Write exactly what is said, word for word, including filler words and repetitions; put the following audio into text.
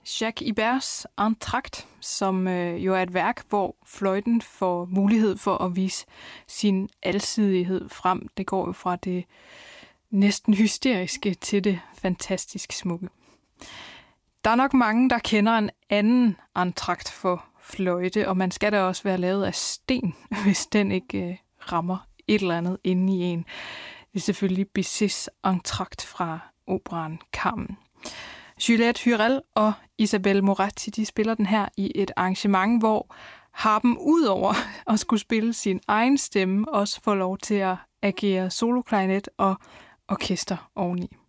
Jacques Iberts Entr'acte, som øh, jo er et værk, hvor fløjten får mulighed for at vise sin alsidighed frem. Det går jo fra det næsten hysteriske til det fantastisk smukke. Der er nok mange, der kender en anden entrakt for fløjte, og man skal da også være lavet af sten, hvis den ikke øh, rammer et eller andet inde i en. Det er selvfølgelig Bizets entrakt fra operaen Carmen. Juliette Hurel og Isabelle Moretti, de spiller den her i et arrangement, hvor harpen udover at skulle spille sin egen stemme, også får lov til at agere soloklarinet og orkester oveni.